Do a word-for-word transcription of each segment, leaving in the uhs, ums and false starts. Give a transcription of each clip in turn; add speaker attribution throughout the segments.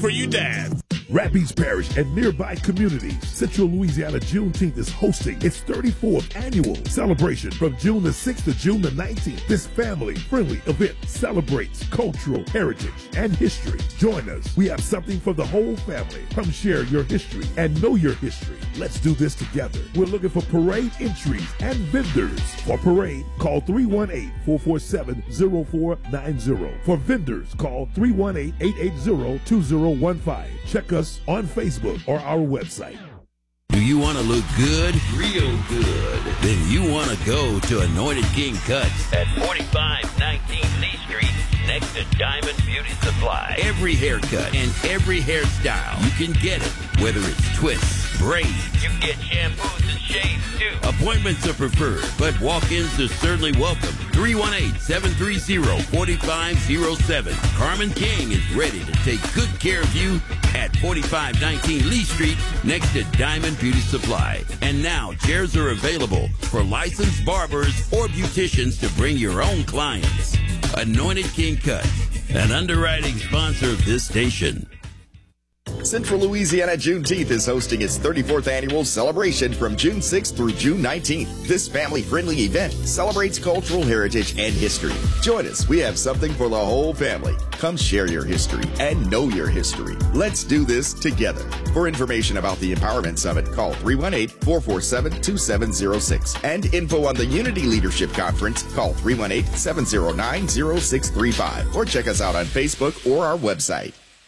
Speaker 1: for you dads.
Speaker 2: Rapides Parish and nearby communities, Central Louisiana Juneteenth is hosting its thirty-fourth annual celebration from June the sixth to June the nineteenth. This family-friendly event celebrates cultural heritage and history. Join us. We have something for the whole family. Come share your history and know your history. Let's do this together. We're looking for parade entries and vendors. For parade, call three one eight, four four seven, zero four nine zero. For vendors, call three one eight, eight eight zero, two zero one five. Check us on Facebook or our website.
Speaker 3: Do you want to look good? Real good. Then you want to go to Anointed King Cuts at forty-five nineteen Lee Street, next to Diamond Beauty Supply. Every haircut and every hairstyle, you can get it. Whether it's twists, braids, you can get shampoos and shaves too. Appointments are preferred, but walk-ins are certainly welcome. three one eight, seven three zero, four five zero seven. Carmen King is ready to take good care of you at forty-five nineteen Lee Street, next to Diamond Beauty Supply. And now, chairs are available for licensed barbers or beauticians to bring your own clients. Anointed King Cuts, an underwriting sponsor of this station.
Speaker 4: Central Louisiana Juneteenth is hosting its thirty-fourth annual celebration from June sixth through June nineteenth. This family-friendly event celebrates cultural heritage and history. Join us. We have something for the whole family. Come share your history and know your history. Let's do this together. For information about the Empowerment Summit, call three one eight, four four seven, two seven zero six. And info on the Unity Leadership Conference, call three one eight, seven zero nine, zero six three five. Or check us out on Facebook or our website.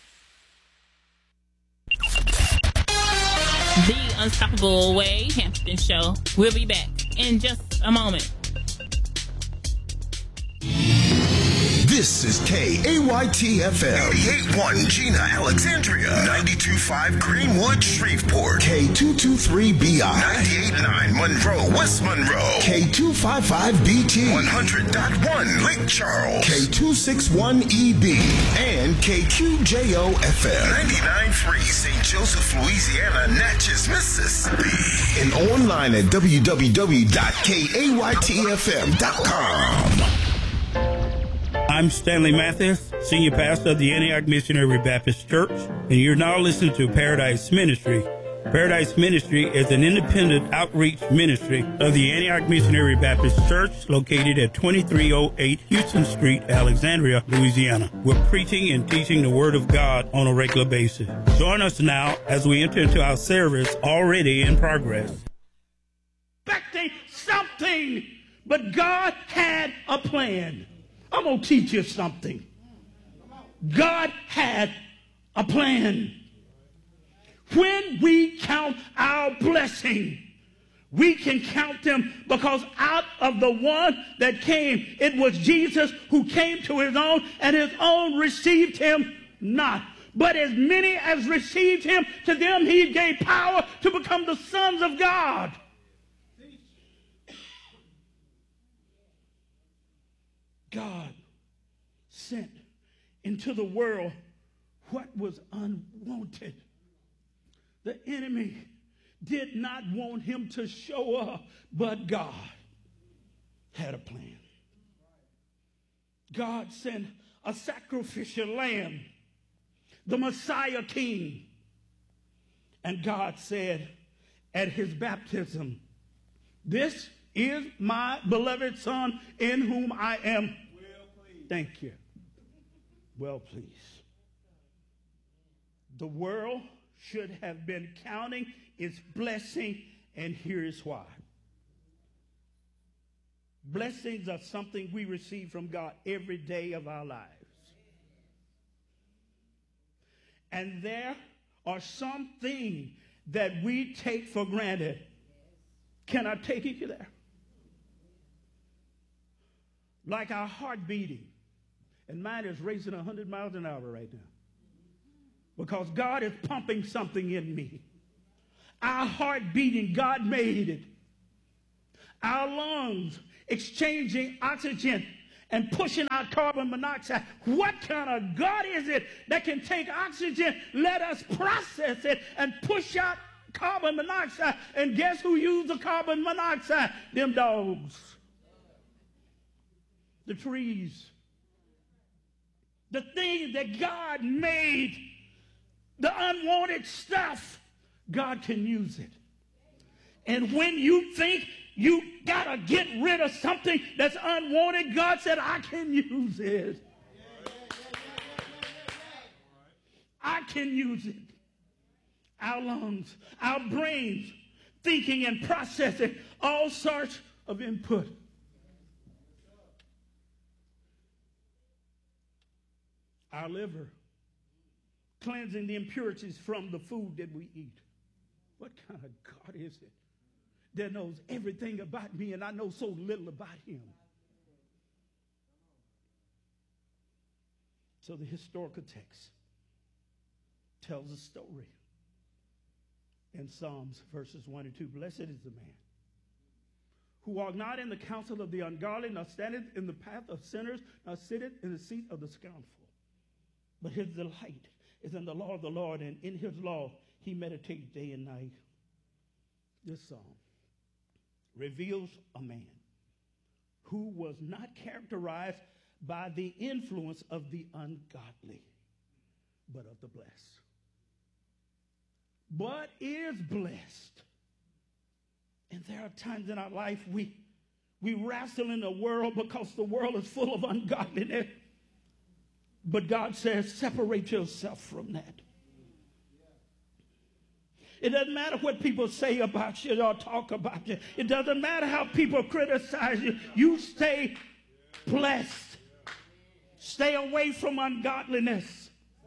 Speaker 5: The Unstoppable Way Hampton Show. We'll be back in just a moment.
Speaker 6: This is K A Y T F M. eighty-eight point one Gina, Alexandria. ninety-two point five Greenwood, Shreveport. K two two three B I. ninety-eight point nine Monroe, West Monroe. K two five five B T. one hundred point one Lake Charles. K two six one E B. And K Q J O F M. ninety-nine point three Saint Joseph, Louisiana, Natchez, Mississippi. And online at w w w dot k a y t f m dot com.
Speaker 7: I'm Stanley Mathis, Senior Pastor of the Antioch Missionary Baptist Church, and you're now listening to Paradise Ministry. Paradise Ministry is an independent outreach ministry of the Antioch Missionary Baptist Church located at twenty-three oh eight Houston Street, Alexandria, Louisiana. We're preaching and teaching the Word of God on a regular basis. Join us now as we enter into our service already in progress.
Speaker 8: Expecting something, but God had a plan. I'm going to teach you something. God had a plan. When we count our blessing, we can count them because out of the one that came, it was Jesus who came to his own, and his own received him not. But as many as received him, to them he gave power to become the sons of God. God sent into the world what was unwanted. The enemy did not want him to show up, but God had a plan. God sent a sacrificial lamb, the Messiah King. And God said at his baptism, "This is my beloved Son in whom I am well pleased." Thank you. Well pleased. The world should have been counting its blessing, and here is why. Blessings are something we receive from God every day of our lives. And there are some things that we take for granted. Can I take you there? Like our heart beating. And mine is racing one hundred miles an hour right now. Because God is pumping something in me. Our heart beating, God made it. Our lungs exchanging oxygen and pushing out carbon monoxide. What kind of God is it that can take oxygen, let us process it, and push out carbon monoxide? And guess who used the carbon monoxide? Them dogs. The trees. The things that God made unwanted stuff, God can use it. And when you think you got to get rid of something that's unwanted, God said, I can use it. I can use it. Our lungs, our brains, thinking and processing all sorts of input. Our liver, cleansing the impurities from the food that we eat. What kind of God is it that knows everything about me and I know so little about him? So the historical text tells a story in Psalms verses one and two. Blessed is the man who walketh not in the counsel of the ungodly, nor standeth in the path of sinners, nor sitteth in the seat of the scornful. But his delight is in the law of the Lord, and in his law he meditates day and night. This psalm reveals a man who was not characterized by the influence of the ungodly, but of the blessed. But is blessed. And there are times in our life we, we wrestle in the world because the world is full of ungodliness. But God says, separate yourself from that. It doesn't matter what people say about you or talk about you. It doesn't matter how people criticize you. You stay blessed. Stay away from ungodliness.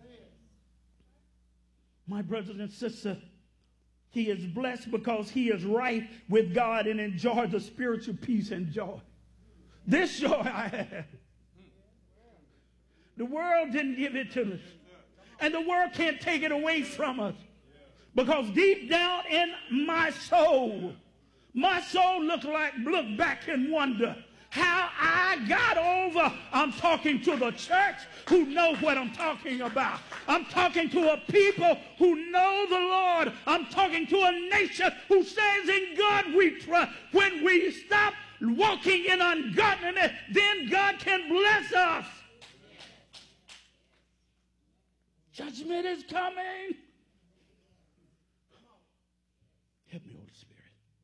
Speaker 8: My brothers and sisters, he is blessed because he is right with God and enjoys the spiritual peace and joy. This joy I have. The world didn't give it to us. And the world can't take it away from us. Because deep down in my soul, my soul look like, look back and wonder how I got over. I'm talking to the church who know what I'm talking about. I'm talking to a people who know the Lord. I'm talking to a nation who says in God we trust. When we stop walking in ungodliness, then God can bless us. Judgment is coming. Help me, Holy Spirit.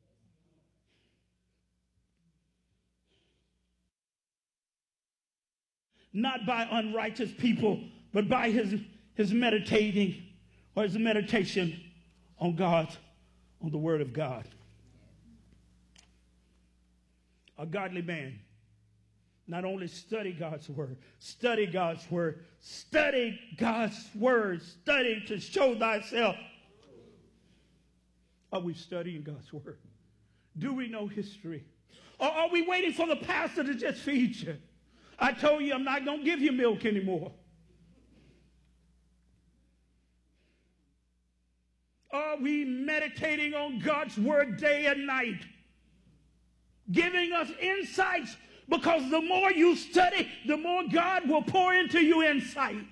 Speaker 8: Not by unrighteous people, but by his, his meditating or his meditation on God, on the word of God. A godly man not only study God's word, study God's word, study God's word, study to show thyself. Are we studying God's word? Do we know history? Or are we waiting for the pastor to just feed you? I told you I'm not going to give you milk anymore. Are we meditating on God's word day and night? Giving us insights, because the more you study, the more God will pour into you insight.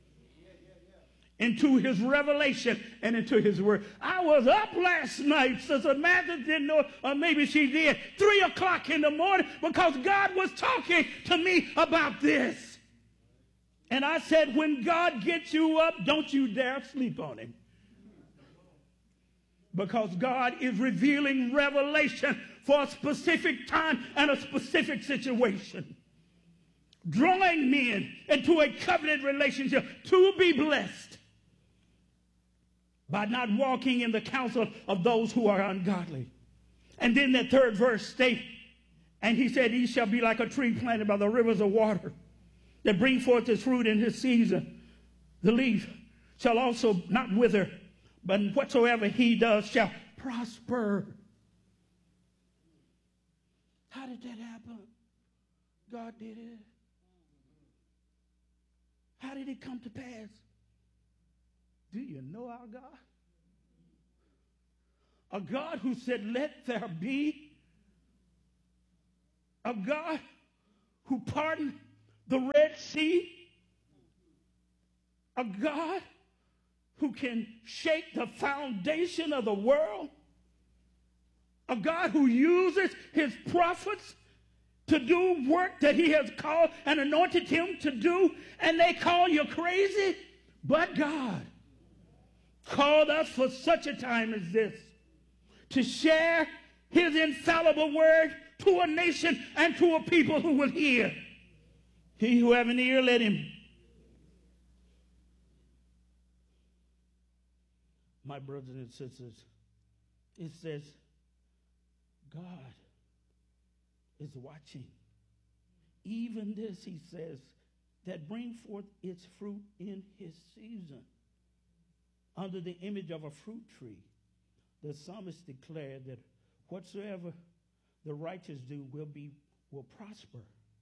Speaker 8: Into his revelation and into his word. I was up last night, Sister Martha didn't know, or maybe she did, three o'clock in the morning, because God was talking to me about this. And I said, when God gets you up, don't you dare sleep on him. Because God is revealing revelation for a specific time and a specific situation. Drawing men into a covenant relationship to be blessed by not walking in the counsel of those who are ungodly. And then that third verse states, and he said, he shall be like a tree planted by the rivers of water that bring forth his fruit in his season. The leaf shall also not wither, but whatsoever he does shall prosper. How did that happen? God did it. How did it come to pass? Do you know our God? A God who said, let there be. A God who pardoned the Red Sea. A God who can shake the foundation of the world. A God who uses his prophets to do work that he has called and anointed him to do, and they call you crazy. But God called us for such a time as this, to share his infallible word to a nation and to a people who will hear. He who have an ear, let him. My brothers and sisters, it says, God is watching. Even this, he says, that bring forth its fruit in his season. Under the image of a fruit tree, the psalmist declared that whatsoever the righteous do will be will prosper.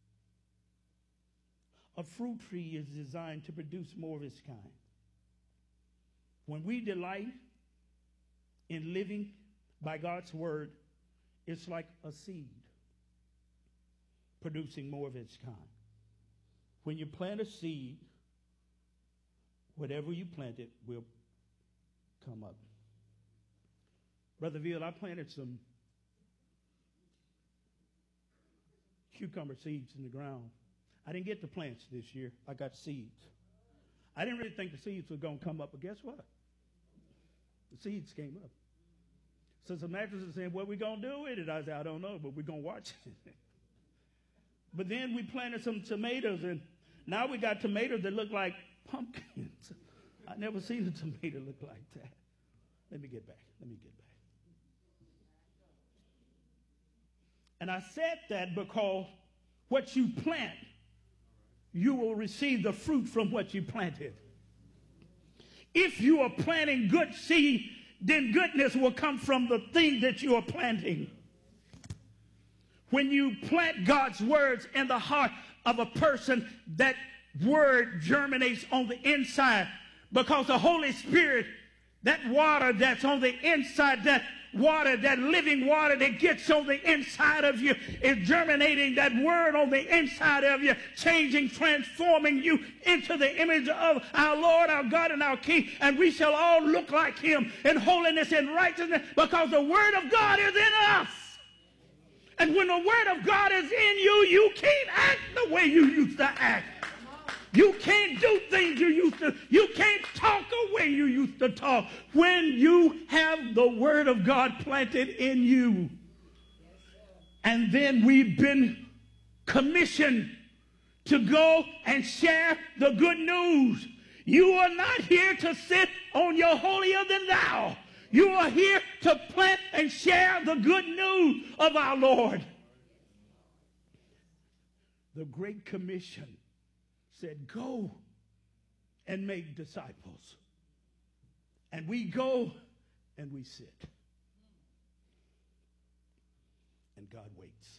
Speaker 8: A fruit tree is designed to produce more of its kind. When we delight in living by God's word, it's like a seed producing more of its kind. When you plant a seed, whatever you plant it will come up. Brother Veal, I planted some cucumber seeds in the ground. I didn't get the plants this year. I got seeds. I didn't really think the seeds were going to come up, but guess what? The seeds came up. So some actors are saying, what are we going to do with it? I said, I don't know, but we're going to watch it. But then we planted some tomatoes, and now we got tomatoes that look like pumpkins. I never seen a tomato look like that. Let me get back. Let me get back. And I said that because what you plant, you will receive the fruit from what you planted. If you are planting good seed, then goodness will come from the thing that you are planting. When you plant God's words in the heart of a person, that word germinates on the inside, because the Holy Spirit, that water that's on the inside, that water, that living water that gets on the inside of you, is germinating that word on the inside of you, changing, transforming you into the image of our Lord, our God, and our King. And we shall all look like him in holiness and righteousness, because the word of God is in us. And when the word of God is in you, you can't act the way you used to act. You can't do things you used to. You can't talk the way you used to talk when you have the word of God planted in you. And then we've been commissioned to go and share the good news. You are not here to sit on your holier than thou. You are here to plant and share the good news of our Lord. The Great Commission said, go and make disciples. And we go and we sit. And God waits.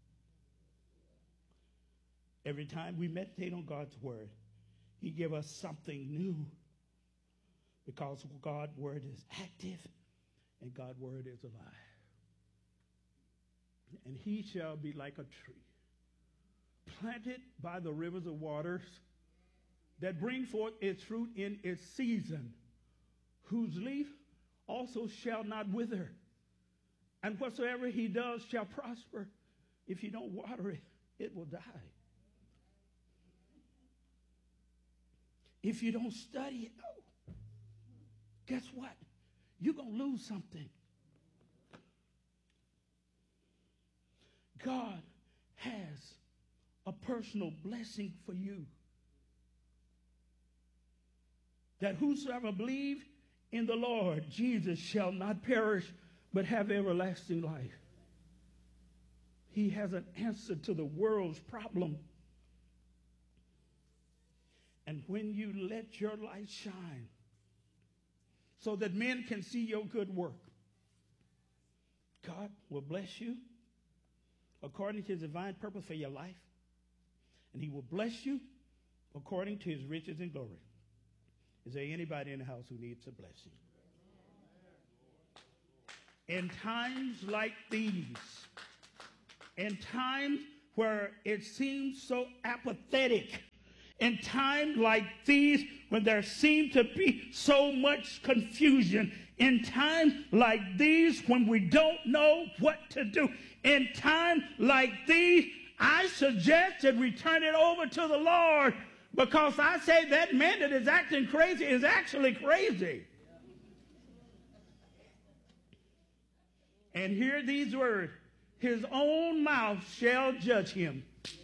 Speaker 8: Every time we meditate on God's word, he gives us something new. Because God's word is active and God's word is alive. And he shall be like a tree planted by the rivers of waters, that bring forth its fruit in its season, whose leaf also shall not wither. And whatsoever he does shall prosper. If you don't water it, it will die. If you don't study it, oh, guess what? You're going to lose something. God has a personal blessing for you. That whosoever believe in the Lord Jesus shall not perish, but have everlasting life. He has an answer to the world's problem. And when you let your light shine so that men can see your good work, God will bless you according to his divine purpose for your life. And he will bless you according to his riches and glory. Is there anybody in the house who needs a blessing? In times like these, in times where it seems so apathetic, in times like these when there seems to be so much confusion, in times like these when we don't know what to do, in times like these, I suggest that we turn it over to the Lord, because I say that man that is acting crazy is actually crazy. and hear these words, his own mouth shall judge him,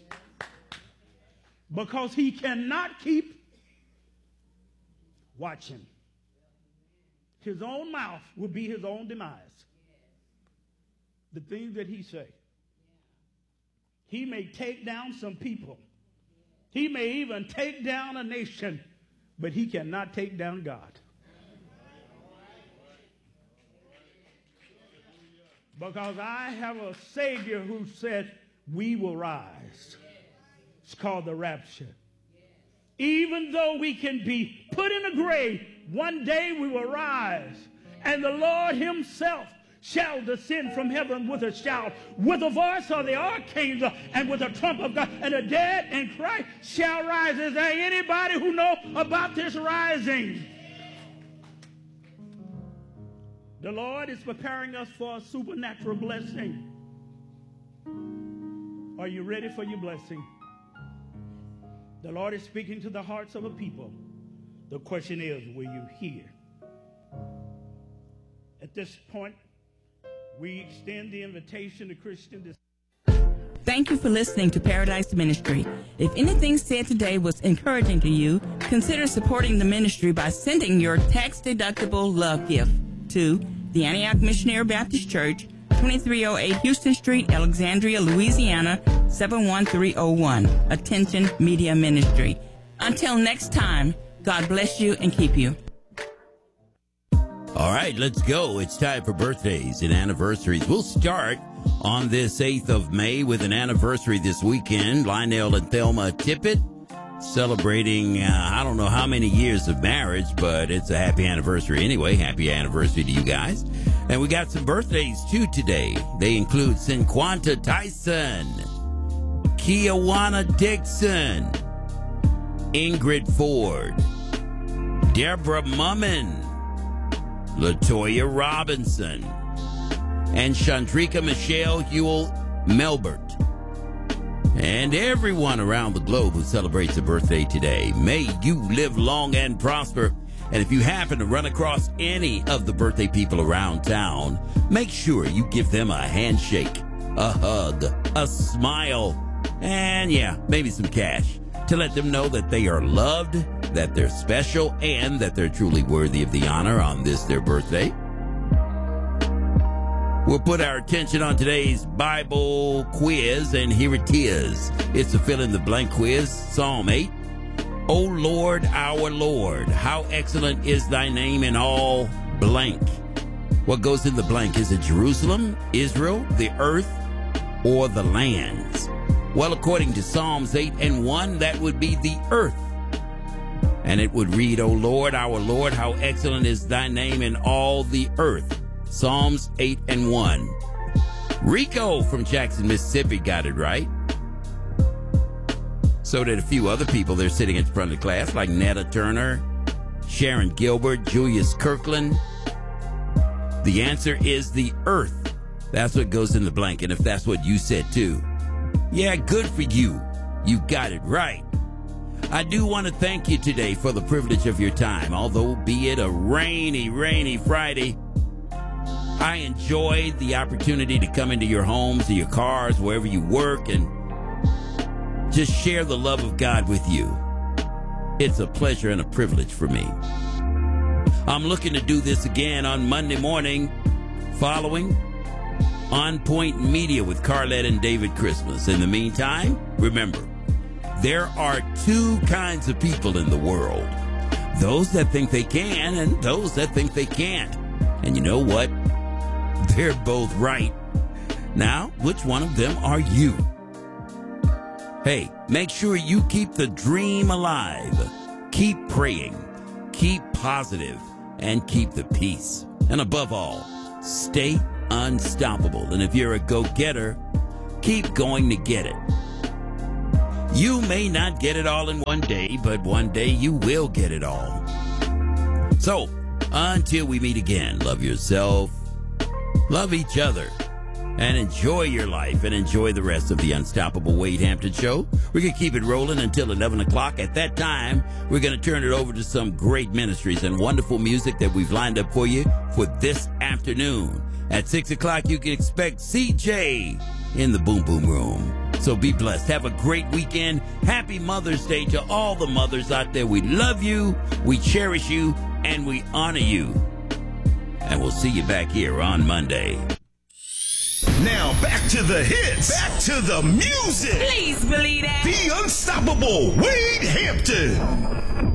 Speaker 8: because he cannot keep watching. His own mouth will be his own demise. The things that he say. He may take down some people. He may even take down a nation, but he cannot take down God. Because I have a Savior who said, we will rise. It's called the rapture. Even though we can be put in a grave, one day we will rise, and the Lord himself shall descend from heaven with a shout, with the voice of the archangel, and with the trump of God, and the dead in Christ shall rise. Is there anybody who know about this rising? The Lord is preparing us for a supernatural blessing. Are you ready for your blessing? The Lord is speaking to the hearts of a people. The question is, will you hear? At this point, we extend the invitation to Christian.
Speaker 1: Thank you for listening to Paradise Ministry. If anything said today was encouraging to you, consider supporting the ministry by sending your tax-deductible love gift to the Antioch Missionary Baptist Church, twenty-three oh eight Houston Street, Alexandria, Louisiana, seven one three oh one. Attention Media Ministry. Until next time, God bless you and keep you.
Speaker 3: All right, let's go. It's time for birthdays and anniversaries. We'll start on this eighth of May with an anniversary this weekend. Lionel and Thelma Tippett celebrating, uh, I don't know how many years of marriage, but it's a happy anniversary anyway. Happy anniversary to you guys. And we got some birthdays, too, today. They include Cinquanta Tyson, Kiawana Dixon, Ingrid Ford, Deborah Mummin, Latoya Robinson, and Chandrika Michelle Hewell Melbert. And everyone around the globe who celebrates a birthday today. May you live long and prosper. And if you happen to run across any of the birthday people around town, make sure you give them a handshake, a hug, a smile, and yeah, maybe some cash to let them know that they are loved, that they're special, and that they're truly worthy of the honor on this, their birthday. We'll put our attention on today's Bible quiz, and here it is. It's a fill-in-the-blank quiz, Psalm eight. O Lord, our Lord, how excellent is thy name in all blank. What goes in the blank? Is it Jerusalem, Israel, the earth, or the lands? Well, according to Psalms eight and one, that would be the earth. And it would read, O Lord, our Lord, how excellent is thy name in all the earth. Psalms eight and one. Rico from Jackson, Mississippi got it right. So did a few other people. They're sitting at the front of the class, like Netta Turner, Sharon Gilbert, Julius Kirkland. The answer is the earth. That's what goes in the blank. And if that's what you said too, yeah, good for you. You got it right. I do want to thank you today for the privilege of your time. Although be it a rainy, rainy Friday, I enjoyed the opportunity to come into your homes, to your cars, wherever you work, and just share the love of God with you. It's a pleasure and a privilege for me. I'm looking to do this again on Monday morning following On Point Media with Carlette and David Christmas. In the meantime, remember, there are two kinds of people in the world. Those that think they can and those that think they can't. And you know what? They're both right. Now, which one of them are you? Hey, make sure you keep the dream alive. Keep praying. Keep positive. And keep the peace. And above all, stay unstoppable. And if you're a go-getter, keep going to get it. You may not get it all in one day, but one day you will get it all. So, until we meet again, love yourself, love each other, and enjoy your life and enjoy the rest of the Unstoppable Wade Hampton Show. We're going to keep it rolling until eleven o'clock. At that time, we're going to turn it over to some great ministries and wonderful music that we've lined up for you for this afternoon. At six o'clock, you can expect C J in the Boom Boom Room. So be blessed. Have a great weekend. Happy Mother's Day to all the mothers out there. We love you, we cherish you, and we honor you. And we'll see you back here on Monday.
Speaker 6: Now back to the hits. Back to the music.
Speaker 1: Please believe that.
Speaker 6: The unstoppable Wade Hampton.